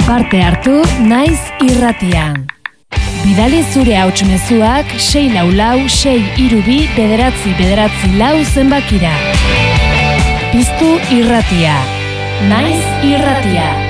Parte hartu Naiz irratian. Bidali zure hauts-mezuak 644-632-944 zenbakira. Piztu irratia. Naiz irratia.